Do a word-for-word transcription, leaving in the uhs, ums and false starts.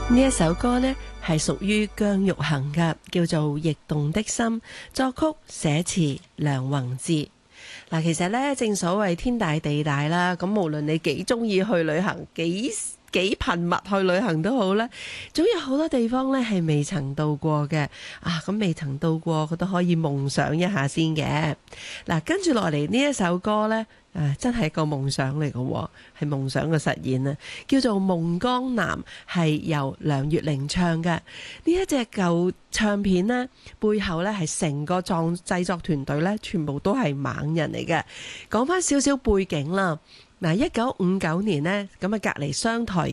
呢一首歌呢係屬於姜育恒嘅，叫做《驛動的心》，作曲寫詞梁宏志。嗱，其實呢，正所謂天大地大啦，咁無論你幾中意去旅行，幾幾頻密去旅行都好啦，總有好多地方呢係未曾到過嘅啊！咁未曾到過，佢都可以夢想一下先嘅。嗱，跟住落嚟呢一首歌呢，誒、啊、真係個夢想嚟嘅喎，係夢想嘅實現啊！叫做《夢江南》，係由梁月玲唱嘅。呢一隻舊唱片呢，背後呢係成個創製作團隊呢，全部都係猛人嚟嘅。講翻少少背景啦。嗱，一九五九年呢，咁啊隔離商台